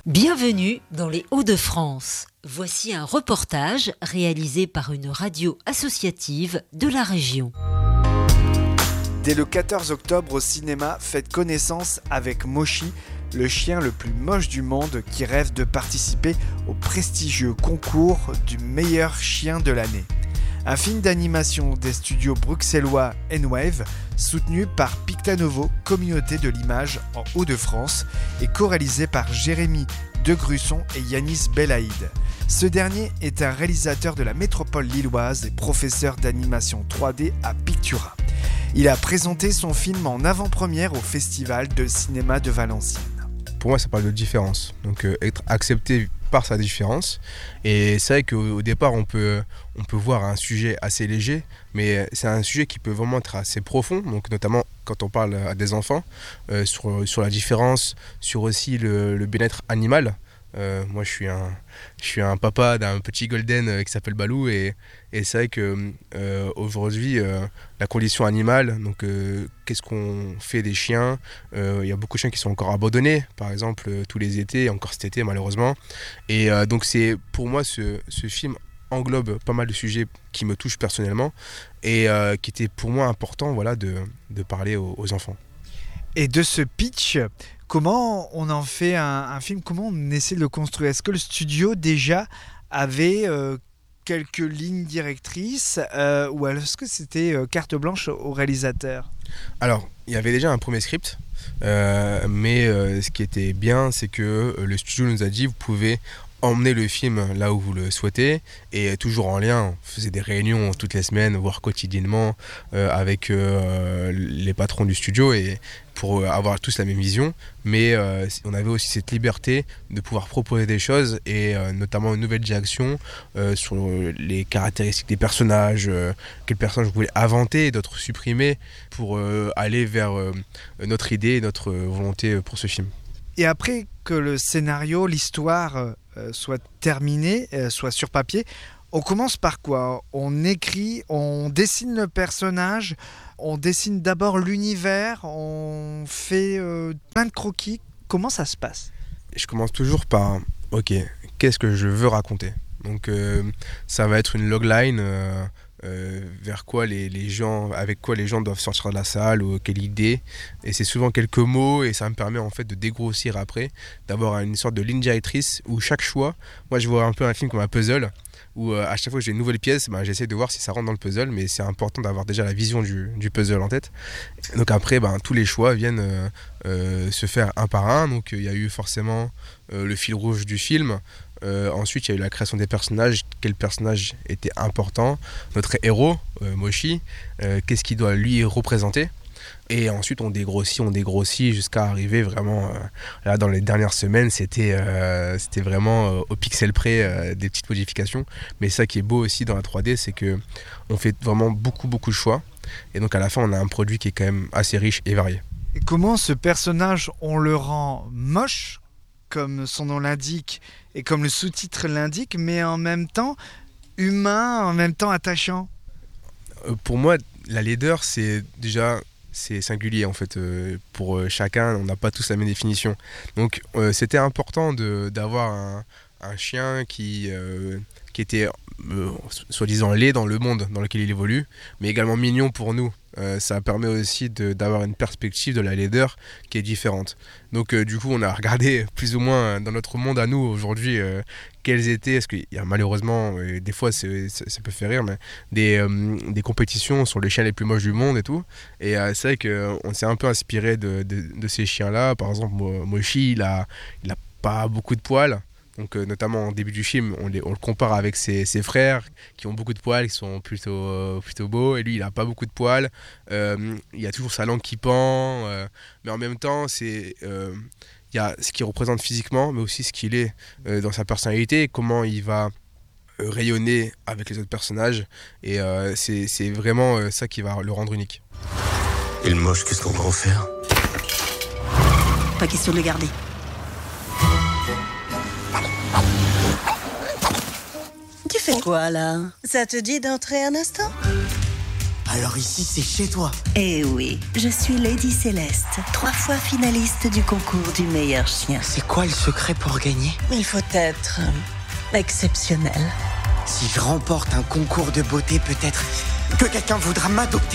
Bienvenue dans les Hauts-de-France. Voici un reportage réalisé par une radio associative de la région. Dès le 14 octobre au cinéma, faites connaissance avec Moshi, le chien le plus moche du monde qui rêve de participer au prestigieux concours du meilleur chien de l'année. Un film d'animation des studios bruxellois N-Wave, soutenu par Pictanovo, communauté de l'image en Hauts-de-France, et co-réalisé par Jérémy Degrusson et Yanis Belaïd. Ce dernier est un réalisateur de la métropole lilloise et professeur d'animation 3D à Pictura. Il a présenté son film en avant-première au Festival de cinéma de Valenciennes. Pour moi, ça parle de différence, donc être accepté par sa différence. Et c'est vrai qu'au départ, on peut voir un sujet assez léger, mais c'est un sujet qui peut vraiment être assez profond, donc notamment quand on parle à des enfants, sur la différence, sur aussi le bien-être animal. Moi je suis un papa d'un petit golden qui s'appelle Balou, et c'est vrai que aujourd'hui la condition animale, donc qu'est-ce qu'on fait des chiens, il y a beaucoup de chiens qui sont encore abandonnés par exemple tous les étés, encore cet été malheureusement, et donc c'est pour moi ce film englobe pas mal de sujets qui me touchent personnellement et qui était pour moi important, voilà, de parler aux enfants. Et de ce pitch, comment on en fait un film? Comment on essaie de le construire? Est-ce que le studio déjà avait quelques lignes directrices ou est-ce que c'était carte blanche au réalisateur? Alors, il y avait déjà un premier script, mais ce qui était bien, c'est que le studio nous a dit vous pouvez emmener le film là où vous le souhaitez, et toujours en lien. On faisait des réunions toutes les semaines, voire quotidiennement, avec les patrons du studio, et pour avoir tous la même vision, mais on avait aussi cette liberté de pouvoir proposer des choses, et notamment une nouvelle direction sur les caractéristiques des personnages, quels personnages vous voulez inventer et d'autres supprimer pour aller vers notre idée et notre volonté pour ce film. Et après que le scénario, l'histoire soit terminée, soit sur papier, on commence par quoi? On écrit, on dessine le personnage, on dessine d'abord l'univers, on fait plein de croquis. Comment ça se passe? Je commence toujours par, ok, qu'est-ce que je veux raconter? Donc ça va être une logline, vers quoi les gens, avec quoi les gens doivent sortir de la salle, ou quelle idée, et c'est souvent quelques mots, et ça me permet en fait de dégrossir après, d'avoir une sorte de ligne directrice où chaque choix, moi je vois un peu un film comme un puzzle, où à chaque fois que j'ai une nouvelle pièce, j'essaie de voir si ça rentre dans le puzzle, mais c'est important d'avoir déjà la vision du puzzle en tête. Donc après tous les choix viennent se faire un par un. Donc il y a eu forcément le fil rouge du film. Ensuite il y a eu la création des personnages, quel personnage était important, notre héros Moshi, qu'est-ce qu'il doit lui représenter, et ensuite on dégrossit jusqu'à arriver vraiment là dans les dernières semaines, c'était vraiment au pixel près, des petites modifications, mais ça qui est beau aussi dans la 3D, c'est que on fait vraiment beaucoup de choix, et donc à la fin on a un produit qui est quand même assez riche et varié. Et comment ce personnage on le rend moche, comme son nom l'indique et comme le sous-titre l'indique, mais en même temps humain, en même temps attachant? Pour moi, la laideur, c'est singulier en fait. Pour chacun, on n'a pas tous la même définition. Donc c'était important d'avoir un chien qui était soi-disant laid dans le monde dans lequel il évolue, mais également mignon pour nous. Ça permet aussi d'avoir une perspective de la laideur qui est différente. Donc du coup on a regardé plus ou moins dans notre monde à nous aujourd'hui quels étaient, parce qu'il y a malheureusement des fois ça peut faire rire, mais des compétitions sur les chiens les plus moches du monde et tout, et c'est vrai qu'on s'est un peu inspiré de ces chiens là. Par exemple Moshi, il a pas beaucoup de poils. Donc notamment au début du film, on le compare avec ses frères qui ont beaucoup de poils, qui sont plutôt beaux, et lui il a pas beaucoup de poils. Il a toujours sa langue qui pend, mais en même temps il y a ce qu'il représente physiquement, mais aussi ce qu'il est dans sa personnalité, comment il va rayonner avec les autres personnages, et c'est vraiment ça qui va le rendre unique. Et le moche, qu'est-ce qu'on va en faire? Pas question de le garder. Tu fais quoi là? Ça te dit d'entrer un instant? Alors ici, c'est chez toi. Eh oui, je suis Lady Céleste, 3 fois finaliste du concours du meilleur chien. C'est quoi le secret pour gagner? Il faut être exceptionnel. Si je remporte un concours de beauté, peut-être que quelqu'un voudra m'adopter.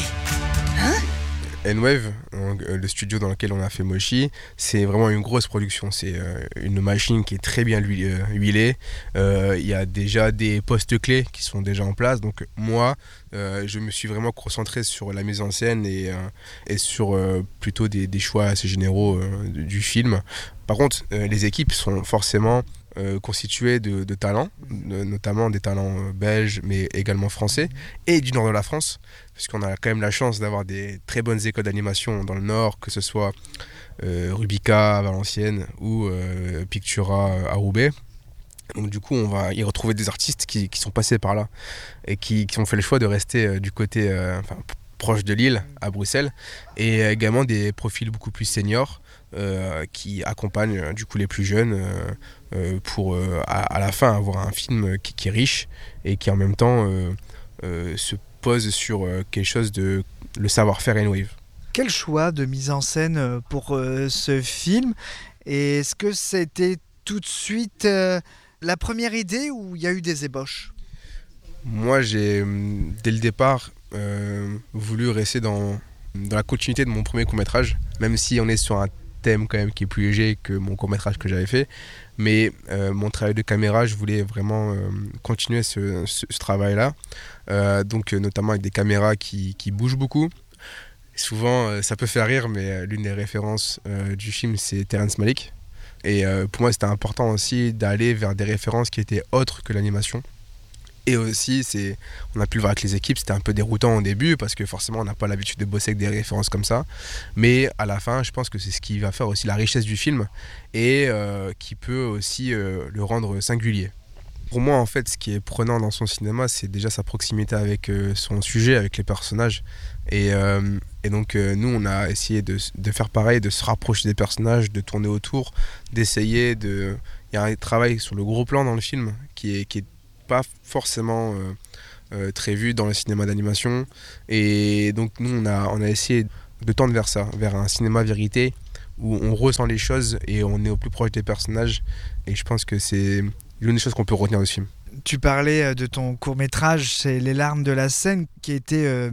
N-Wave, le studio dans lequel on a fait Moshi, c'est vraiment une grosse production. C'est une machine qui est très bien huilée. Il y a déjà des postes clés qui sont déjà en place. Donc moi, je me suis vraiment concentré sur la mise en scène et sur plutôt des choix assez généraux du film. Par contre, les équipes sont forcément constituées de talents, notamment des talents belges, mais également français, et du nord de la France, puisqu'on a quand même la chance d'avoir des très bonnes écoles d'animation dans le nord, que ce soit Rubica à Valenciennes ou Pictura à Roubaix. Donc du coup, on va y retrouver des artistes qui sont passés par là et qui ont fait le choix de rester du côté proche de Lille, à Bruxelles, et également des profils beaucoup plus seniors qui accompagnent du coup les plus jeunes pour à la fin avoir un film qui est riche et qui en même temps se pose sur quelque chose de le savoir-faire N-Wave. Quel choix de mise en scène pour ce film? Et est-ce que c'était tout de suite la première idée ou il y a eu des ébauches? Moi, j'ai dès le départ voulu rester dans la continuité de mon premier court-métrage, même si on est sur un thème quand même qui est plus léger que mon court-métrage que j'avais fait. Mais mon travail de caméra, je voulais vraiment continuer ce travail-là. Donc notamment avec des caméras qui bougent beaucoup. Souvent, ça peut faire rire, mais l'une des références du film, c'est Terrence Malick. Et pour moi, c'était important aussi d'aller vers des références qui étaient autres que l'animation. Et aussi, on a pu le voir avec les équipes, c'était un peu déroutant au début parce que forcément on n'a pas l'habitude de bosser avec des références comme ça. Mais à la fin, je pense que c'est ce qui va faire aussi la richesse du film et qui peut aussi le rendre singulier. Pour moi, en fait, ce qui est prenant dans son cinéma, c'est déjà sa proximité avec son sujet, avec les personnages. Et donc, nous, on a essayé de faire pareil, de se rapprocher des personnages, de tourner autour, d'essayer de... Il y a un travail sur le gros plan dans le film qui est pas forcément très vu dans le cinéma d'animation. Et donc, nous, on a essayé de tendre vers ça, vers un cinéma vérité, où on ressent les choses et on est au plus proche des personnages. Et je pense que c'est l'une des choses qu'on peut retenir de ce film. Tu parlais de ton court-métrage, c'est Les larmes de la Seine, qui a été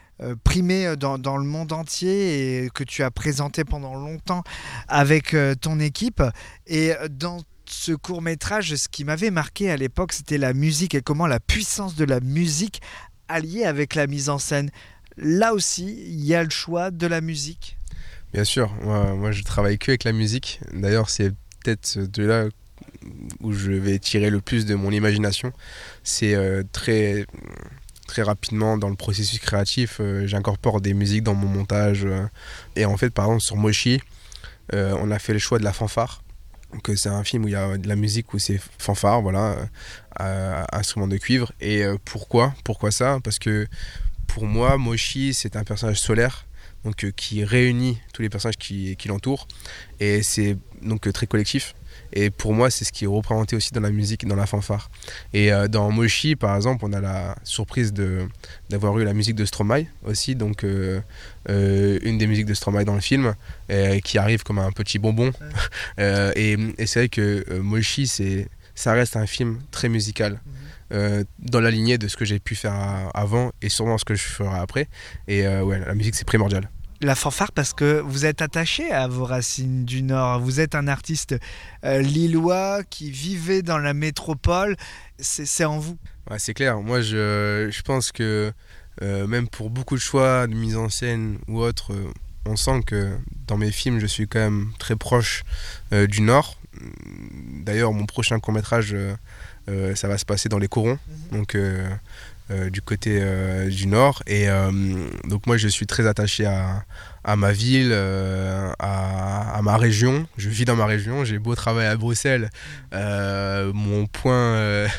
primé dans le monde entier et que tu as présenté pendant longtemps avec ton équipe. Et dans ce court-métrage, ce qui m'avait marqué à l'époque, c'était la musique et comment la puissance de la musique alliée avec la mise en scène. Là aussi, il y a le choix de la musique. Bien sûr, moi je travaille que avec la musique. D'ailleurs, c'est peut-être de là où je vais tirer le plus de mon imagination. C'est très rapidement dans le processus créatif, j'incorpore des musiques dans mon montage. Et en fait, par exemple, sur Moshi, on a fait le choix de la fanfare. Donc, c'est un film où il y a de la musique, où c'est fanfare, voilà, instrument de cuivre. Et pourquoi ça? Parce que pour moi, Moshi, c'est un personnage solaire, donc qui réunit tous les personnages qui l'entourent. Et c'est donc très collectif. Et pour moi, c'est ce qui est représenté aussi dans la musique et dans la fanfare. Et dans Moshi, par exemple, on a la surprise d'avoir eu la musique de Stromae aussi, donc une des musiques de Stromae dans le film, qui arrive comme un petit bonbon. Et c'est vrai que Moshi, ça reste un film très musical, dans la lignée de ce que j'ai pu faire avant et sûrement ce que je ferai après. Et ouais, la musique, c'est primordial. La fanfare, parce que vous êtes attaché à vos racines du Nord. Vous êtes un artiste lillois qui vivait dans la métropole. C'est en vous. Ouais, c'est clair. Moi, je pense que même pour beaucoup de choix de mise en scène ou autre, on sent que dans mes films, je suis quand même très proche du Nord. D'ailleurs, mon prochain court-métrage, ça va se passer dans les Corons. Donc... du côté du Nord, et donc moi je suis très attaché à ma ville, à ma région. Je vis dans ma région, j'ai beau travailler à Bruxelles, mon point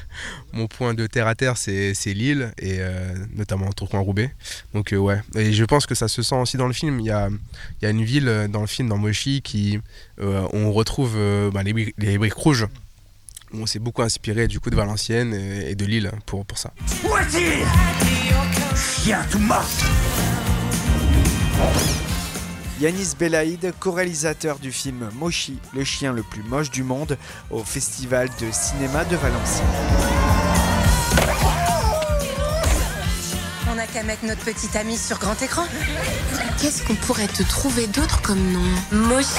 de terre à terre c'est Lille, et notamment Tourcoing-Roubaix. Donc ouais, et je pense que ça se sent aussi dans le film. Il y a une ville dans le film, dans Moshi, qui on retrouve les briques rouges. On s'est beaucoup inspiré du coup de Valenciennes et de Lille pour ça. Voici Chien tout mort. Yanis Belaïd, co-réalisateur du film Moshi, le chien le plus moche du monde, au Festival de cinéma de Valenciennes. On n'a qu'à mettre notre petite amie sur grand écran. Qu'est-ce qu'on pourrait te trouver d'autre comme nom? Moshi.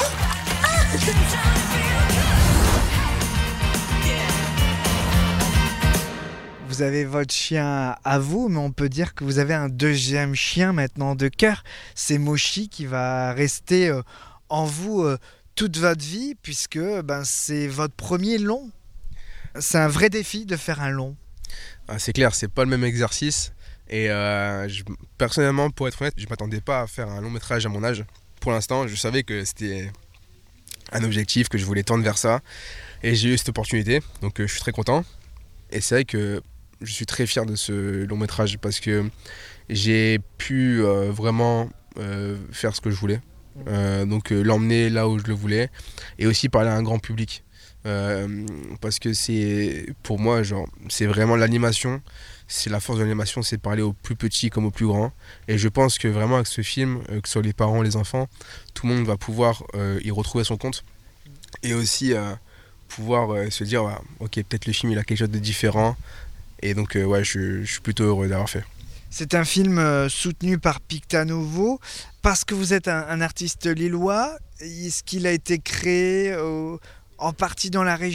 Vous avez votre chien à vous, mais on peut dire que vous avez un deuxième chien maintenant de cœur. C'est Moshi qui va rester en vous toute votre vie, puisque c'est votre premier long. C'est un vrai défi de faire un long. C'est clair, c'est pas le même exercice. Et personnellement, pour être honnête, je m'attendais pas à faire un long métrage à mon âge. Pour l'instant, je savais que c'était un objectif, que je voulais tendre vers ça. Et j'ai eu cette opportunité, donc je suis très content. Et c'est vrai que je suis très fier de ce long métrage parce que j'ai pu vraiment faire ce que je voulais. Donc l'emmener là où je le voulais et aussi parler à un grand public. Parce que pour moi, c'est vraiment l'animation. C'est la force de l'animation, c'est de parler aux plus petits comme aux plus grands. Et je pense que vraiment avec ce film, que ce soit les parents, les enfants, tout le monde va pouvoir y retrouver son compte. Et aussi pouvoir se dire, ok, peut-être le film il a quelque chose de différent. Et donc je suis plutôt heureux d'avoir fait. C'est un film soutenu par Picta Novo. Parce que vous êtes un artiste lillois, est-ce qu'il a été créé en partie dans la région ?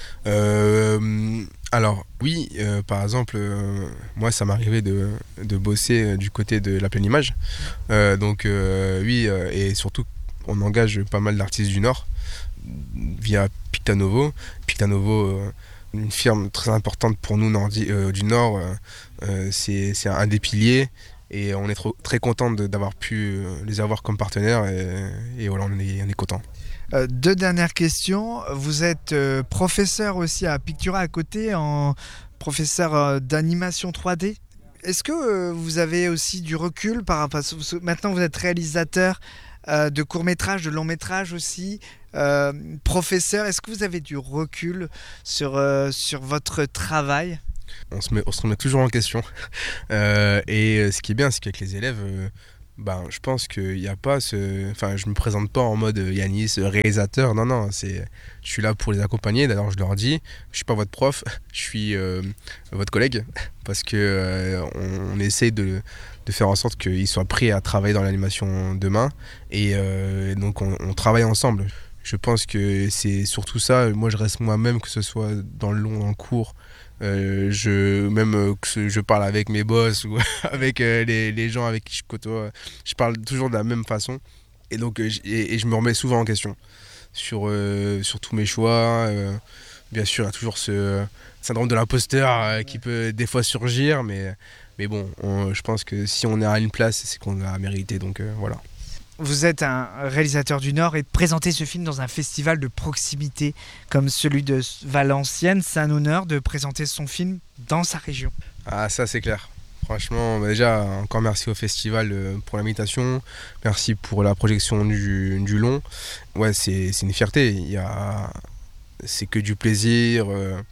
Alors oui, par exemple, moi ça m'arrivait de bosser du côté de la Pleine Image. Oui, et surtout on engage pas mal d'artistes du Nord via Picta Novo. Picta Novo, une firme très importante pour nous du Nord, c'est un des piliers. Et on est très content d'avoir pu les avoir comme partenaires et voilà, on est content. Deux dernières questions. Vous êtes professeur aussi à Pictura à côté, professeur d'animation 3D. Est-ce que vous avez aussi du recul par rapport à... Maintenant vous êtes réalisateur de courts-métrages, de longs-métrages aussi, professeur. Est-ce que vous avez du recul sur votre travail ? On se remet toujours en question. Et ce qui est bien, c'est qu'avec les élèves, je pense qu'il n'y a pas Enfin, je me présente pas en mode Yanis, réalisateur. Non, je suis là pour les accompagner. D'ailleurs, je leur dis, je suis pas votre prof, je suis votre collègue. Parce que on essaye de faire en sorte qu'ils soient prêts à travailler dans l'animation demain. Et donc, on travaille ensemble. Je pense que c'est surtout ça. Moi, je reste moi-même, que ce soit dans le long, dans le court. Que je parle avec mes boss ou avec les gens avec qui je côtoie, je parle toujours de la même façon. Et donc, je me remets souvent en question sur tous mes choix. Bien sûr, il y a toujours ce syndrome de l'imposteur qui peut des fois surgir, mais bon, je pense que si on est à une place, c'est qu'on a mérité. Donc voilà. Vous êtes un réalisateur du Nord et présenter ce film dans un festival de proximité comme celui de Valenciennes, c'est un honneur de présenter son film dans sa région. Ah, ça c'est clair. Franchement, déjà, encore merci au festival pour l'invitation. Merci pour la projection du long. Ouais, c'est une fierté. C'est que du plaisir.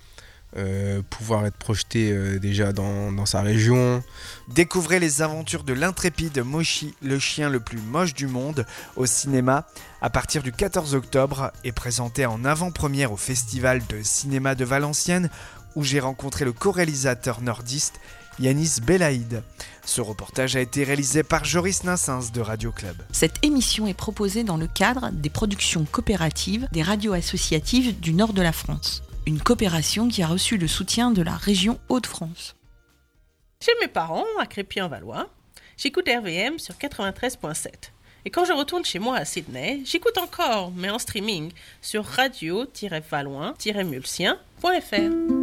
Pouvoir être projeté déjà dans sa région. Découvrez les aventures de l'intrépide Moshi, le chien le plus moche du monde, au cinéma à partir du 14 octobre et présenté en avant-première au Festival de cinéma de Valenciennes où j'ai rencontré le co-réalisateur nordiste Yanis Belaïd. Ce reportage a été réalisé par Joris Nassens de Radio Club. Cette émission est proposée dans le cadre des productions coopératives des radios associatives du nord de la France. Une coopération qui a reçu le soutien de la région Hauts-de-France. Chez mes parents, à Crépy-en-Valois, j'écoute RVM sur 93.7. Et quand je retourne chez moi à Sydney, j'écoute encore, mais en streaming, sur radio-valois-mulsien.fr.